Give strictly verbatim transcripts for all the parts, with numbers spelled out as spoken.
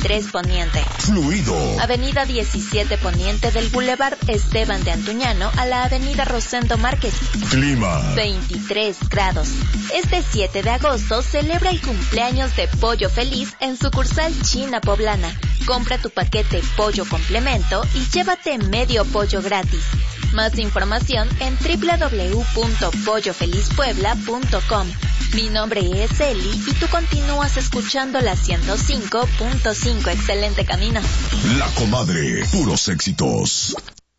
veintitrés Poniente. Fluido. Avenida diecisiete Poniente del Boulevard Esteban de Antuñano a la Avenida Rosendo Márquez. Clima. veintitrés grados. Este siete de agosto celebra el cumpleaños de Pollo Feliz en sucursal China Poblana. Compra tu paquete pollo complemento y llévate medio pollo gratis. Más información en doble u doble u doble u punto pollo feliz puebla punto com. Mi nombre es Eli y tú continúas escuchando la ciento cinco punto cinco. Excelente camino. La Comadre, puros éxitos.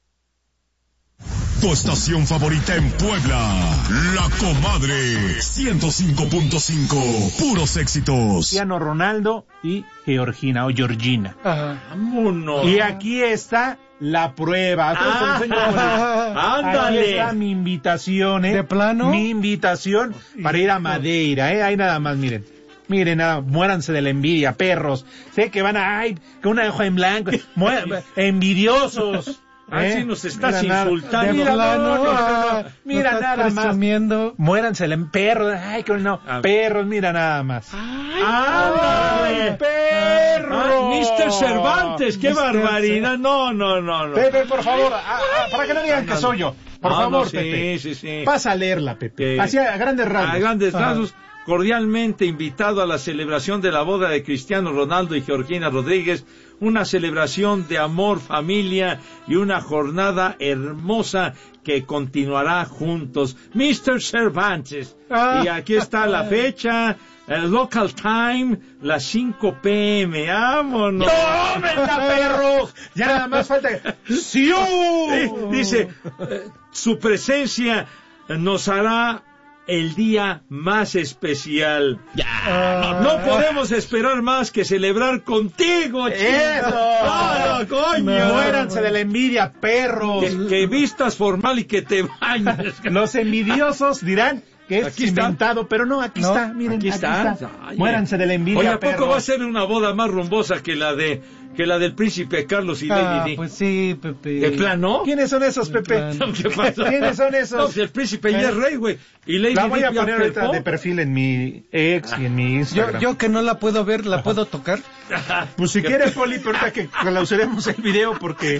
Tu estación favorita en Puebla, La Comadre, ciento cinco punto cinco, puros éxitos. Cristiano Ronaldo y Georgina o Georgina. Ajá. Vámonos. Y aquí está la prueba. Ah, ándale. Aquí está mi invitación, ¿eh? ¿De plano? Mi invitación para ir a Madeira, ¿eh? Ahí nada más, miren. Miren, nada, muéranse de la envidia, perros. Sé que van a, ay, con una hoja en blanco. Muer- envidiosos. Así ¿Eh? nos estás Mira insultando. Nada, mira, plano, no, no, no, no. Mira no estás nada más. presumiendo. Muéranse en perros. Ay, que no. A ver. Perros, mira nada más. ¡Ay, ¡Ay, perro! Ah, mister Cervantes, qué mister barbaridad. No, no, no, no. Pepe, por favor, a- a- para que no digan que soy yo. Por No, favor, no, sí, Pepe. sí, sí. Pasa a leerla, Pepe. Sí. Así a grandes rasgos. A grandes Ajá. rasgos, cordialmente invitado a la celebración de la boda de Cristiano Ronaldo y Georgina Rodríguez, una celebración de amor, familia y una jornada hermosa que continuará juntos. mister Cervantes. Ah. Y aquí está la fecha, el local time, las cinco pe eme. ¡Vámonos! ¡Tómenla, perros! Ya nada más falta. ¡Sí! Eh, Dice, eh, su presencia nos hará el día más especial. Ah. No podemos esperar más que celebrar contigo, chico. ¡Eso! ¡Ah, coño! No. Muéranse de la envidia, perros. Que, que vistas formal y que te bañes. Los envidiosos dirán que es Aquí está. inventado, pero no, aquí No, está, miren, aquí aquí está. está. Ay, Muéranse de la envidia, Oye, ¿a poco perros. va a ser una boda más rumbosa que la de que la del príncipe Carlos y Ah, Lady Di? pues sí, Pepe. ¿De plano? ¿Quiénes son esos, Pepe? plano. ¿Qué pasa? ¿Quiénes son No, esos? si el príncipe ya es rey, güey. Y Lady La voy Di a ya poner ahorita trepó. de perfil en mi ex y en mi Yo, Instagram. yo que no la puedo ver, ¿la puedo tocar? Pues si quieres, Poli, pero ahorita que clausuremos el video porque...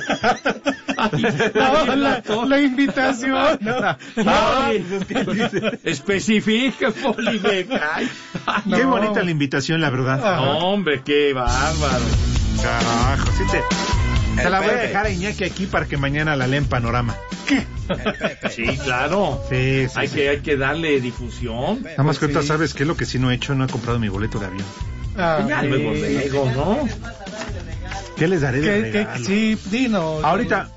No, la, la invitación. Ay, es que dice- Especifica, Poli, me cae. Qué No. bonita la invitación, la verdad. No, hombre, qué bárbaro. Carajo, sí te... Se la voy a Pepe. dejar a Iñaki aquí para que mañana la lea en Panorama. Sí, claro. Sí, sí, Hay sí. que hay que darle difusión. Nada más que ahorita Sí. sabes qué es lo que sí no he hecho, no he comprado mi boleto de avión. Ah, Ya sí. luego, luego, ¿no? ¿Qué les daré de Que, que, regalo? sí, dinos. Ahorita...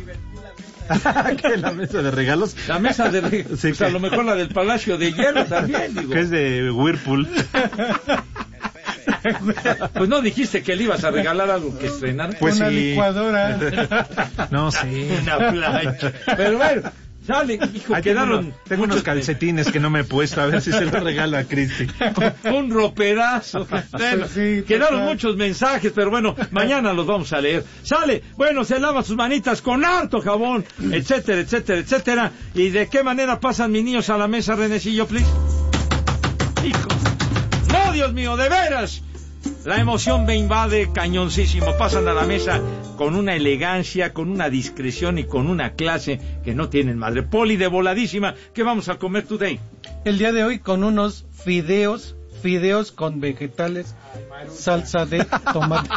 ¿Qué la mesa de regalos? La mesa de re- Sí, pues a que- lo mejor la del Palacio de Hierro también, digo. Que es de Whirlpool. Pues no dijiste que le ibas a regalar algo que estrenar. Pues Una sí. licuadora. No, sí. Una plancha. Pero bueno, sale, hijo, Ahí tengo, quedaron unos, tengo unos muchos- calcetines que no me he puesto, a ver si se los regalo a Cristi. Un roperazo. Bueno, Sí, quedaron total. muchos mensajes, pero bueno, mañana los vamos a leer. Sale, bueno, se lava sus manitas con harto jabón, etcétera, etcétera, etcétera. ¿Y de qué manera pasan mis niños a la mesa, Renecillo, please? Hijos. No, Dios mío, de veras. La emoción me invade cañoncísimo. Pasan a la mesa con una elegancia, con una discreción y con una clase que no tienen madre. Poli, de voladísima, ¿qué vamos a comer today? El día de hoy con unos fideos, fideos con vegetales, salsa de tomate.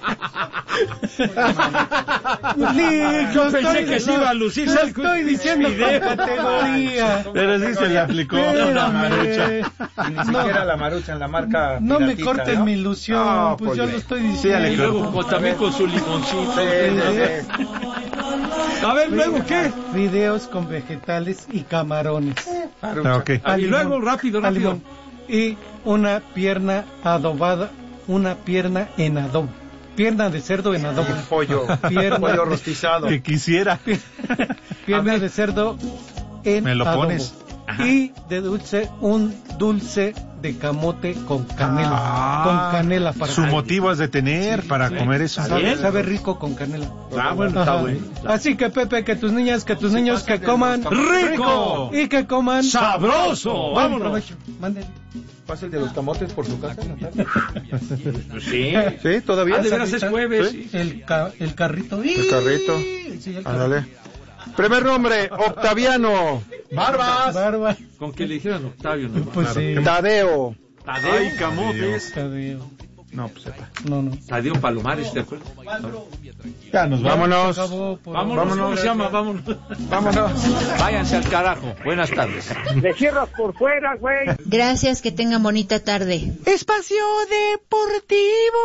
Yo pensé que se iba a lucir. Lo ¿sabes? estoy diciendo con Fideo. categoría. Pero sí se le aplicó una marucha. Y ni No. siquiera la marucha en la marca. No me piratita, corten ¿no? mi ilusión, No, pues pues yo bien. lo estoy Sí, diciendo. Ale, Y luego con- también con su limoncito. Sí, sí, sí. A ver, luego, ¿qué? Fideos con vegetales y camarones. Ah, ok. Ah, y Al luego, limón, rápido, al rápido. limón. Y una pierna adobada, una pierna en adobo. Pierna de cerdo en adobo. Un pollo, Pierna pollo de- rostizado. Que quisiera. Pierna A ver. de cerdo en Me lo adobo. pones. Ajá. Y de dulce, un dulce de camote con canela. Ah, con canela para su motivo es de tener para sí. comer eso. ¿Está Sabe, bien? sabe rico con canela. Ah, bueno, está Ajá. bueno. Así que Pepe, que tus niñas, que tus niños que coman ¡Rico! y que coman ¡Sabroso! Buen ¡Vámonos! provecho. Manden. Pasa el de los camotes por su casa, Natalia. Pues sí. Sí, todavía. Ah, de veras es jueves. Sí. Sí. El, ca- el carrito. El carrito. Sí, el Ándale. Primer nombre, Octaviano. ¡Barbas! Barba. Con que le dijeran Octavio, ¿no? Pues sí. Tadeo. Tadeo. Ay, camotes. Tadeo. No, pues sepa. No, no. Tadeo Palomares, ¿te acuerdas? Ya nos vamos. Vámonos. Acabó por- Vámonos, ¿cómo se llama? Vámonos. Vámonos. Váyanse al carajo. Buenas tardes. Le cierras por fuera, güey. Gracias, que tengan bonita tarde. Espacio Deportivo.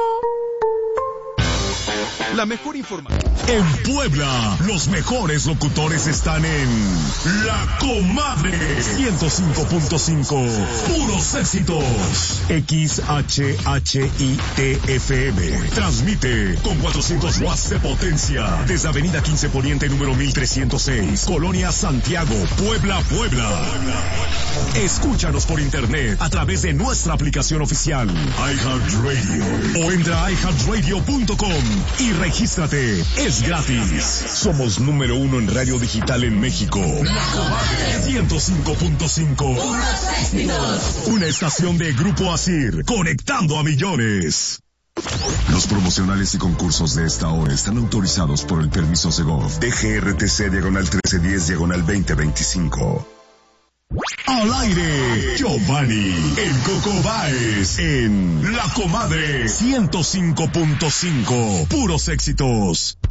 La mejor información. En Puebla, los mejores locutores están en La Comadre ciento cinco punto cinco. Puros éxitos. X H H I T F M. Transmite con cuatrocientos watts de potencia desde Avenida quince Poniente número mil trescientos seis, Colonia Santiago, Puebla, Puebla. Escúchanos por internet a través de nuestra aplicación oficial iHeartRadio o entra a i heart radio punto com y regístrate. Es gratis. Somos número uno en radio digital en México. La Comadre ciento cinco punto cinco. Una estación de Grupo Asir, conectando a millones. Los promocionales y concursos de esta hora están autorizados por el permiso Segov D G R T C diagonal trece diez diagonal veinte veinticinco. Al aire, Giovanni, el Coco Baez, en La Comadre ciento cinco punto cinco. Puros éxitos.